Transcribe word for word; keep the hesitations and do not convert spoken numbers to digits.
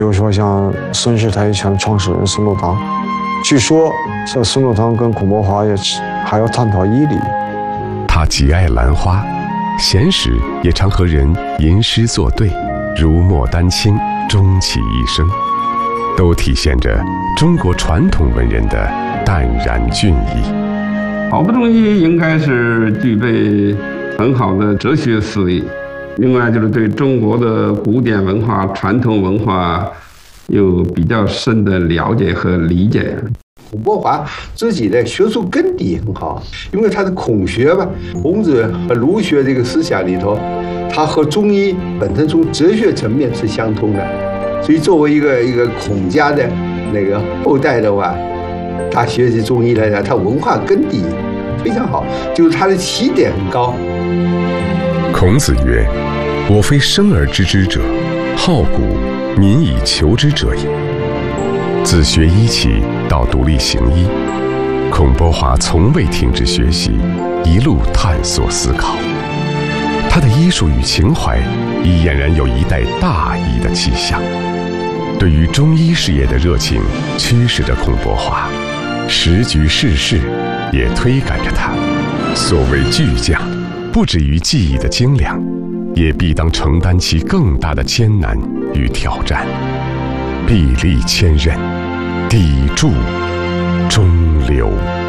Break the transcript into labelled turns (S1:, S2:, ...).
S1: 比如说像孙氏太极拳创始人孙禄堂，据说这孙禄堂跟孔伯华也还要探讨医理。
S2: 他极爱兰花，闲时也常和人吟诗作对，如沐丹青，终其一生，都体现着中国传统文人的淡然俊逸。
S3: 好不容易应该是具备很好的哲学思维，另外就是对中国的古典文化、传统文化有比较深的了解和理解。
S4: 孔伯华自己的学术根底很好，因为他的孔学吧，孔子和儒学这个思想里头，他和中医本身从哲学层面是相通的，所以作为一个一个孔家的那个后代的话，他学习中医来讲，他文化根底非常好，就是他的起点很高。
S2: 孔子曰：“我非生而知之者，好古，民以求之者也。”自学医起到独立行医，孔伯华从未停止学习，一路探索思考。他的医术与情怀已俨然有一代大医的气象。对于中医事业的热情驱使着孔伯华，时局世事也推赶着他。所谓巨匠，不止于技艺的精良，也必当承担起更大的艰难与挑战。砥砺千仞，砥柱中流。